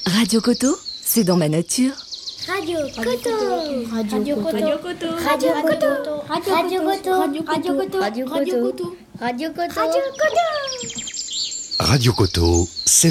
Radio Coto, c'est dans ma nature. Radio Coto. Radio Coto. Radio Coto. Radio Coto. Radio Coto. Radio Coto. Radio Coto. Radio Coto. Radio Coto. Radio Coto. Radio Coto, c'est